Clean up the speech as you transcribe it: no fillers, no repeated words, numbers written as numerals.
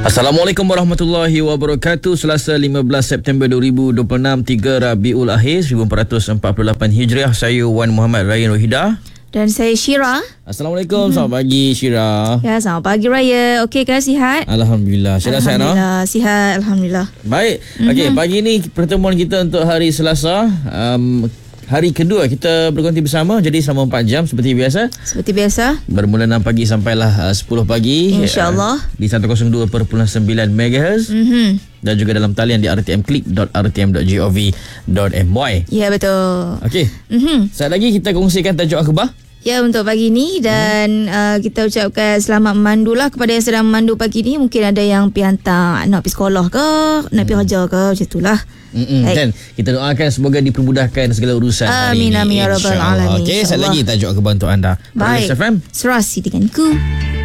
Assalamualaikum warahmatullahi wabarakatuh. Selasa 15 September 2026, 3 Rabiul Akhir 1448 Hijriah. Saya Wan Muhammad Ryan Rohida. Dan saya Syira. Assalamualaikum. Selamat pagi Syira. Ya, selamat pagi Raya. Okey kan, sihat? Alhamdulillah. Syira sihat, no? Alhamdulillah, sihat. Alhamdulillah. Baik. Okey, pagi ni pertemuan kita untuk hari Selasa. Hari kedua kita berkonti bersama, jadi selama 4 jam seperti biasa. Seperti biasa. Bermula 6 pagi sampailah 10 pagi. InsyaAllah. Di 102.9 MHz. Dan juga dalam talian di rtmklik.rtm.gov.my. Ya, betul. Okey. Saat lagi kita kongsikan tajuk akhbar. Ya, untuk pagi ni. Dan kita ucapkan selamat memandu lah kepada yang sedang memandu pagi ni. Mungkin ada yang pergi hantar nak pergi sekolah ke, nak pergi kerja ke, macam itulah. Dan kita doakan semoga dipermudahkan segala urusan hari ini. Amin ya rabbal alamin. Okey, sekali lagi tajuk akhbar untuk anda. Baik. FM Serasi denganku.